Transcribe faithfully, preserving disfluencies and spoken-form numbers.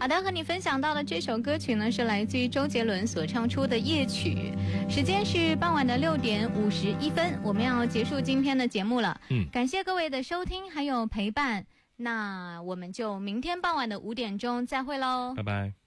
好的，和你分享到的这首歌曲呢，是来自于周杰伦所唱出的夜曲。时间是傍晚的六点五十一分，我们要结束今天的节目了。 嗯， 感谢各位的收听还有陪伴，那我们就明天傍晚的五点钟再会喽， 拜拜。